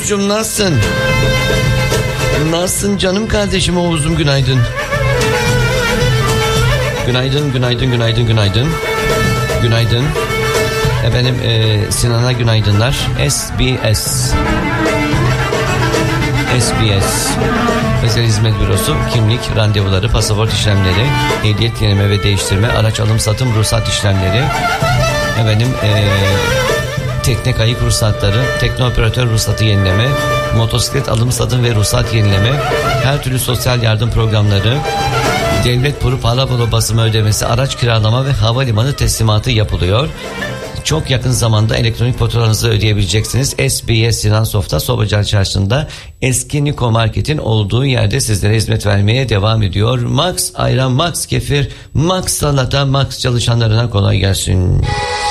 Oğuzcum nasılsın? Nasılsın canım kardeşim Oğuz'um, günaydın. Günaydın. Günaydın. Efendim Sinan'a günaydınlar. SBS Özel Hizmet Bürosu kimlik, randevuları, pasaport işlemleri, ehliyet yenileme ve değiştirme, araç alım satım, ruhsat işlemleri, efendim tekne kayık ruhsatları, teknoperatör ruhsatı yenileme, motosiklet alım satım ve ruhsat yenileme, her türlü sosyal yardım programları, devlet puru palabolo basımı ödemesi, araç kiralama ve havalimanı teslimatı yapılıyor. Çok yakın zamanda elektronik faturalarınızı ödeyebileceksiniz. SBS Sinansoft'ta Sobacan Çarşı'nda eski Niko Market'in olduğu yerde sizlere hizmet vermeye devam ediyor. Max ayran, Max kefir, Max salata, Max çalışanlarına kolay gelsin.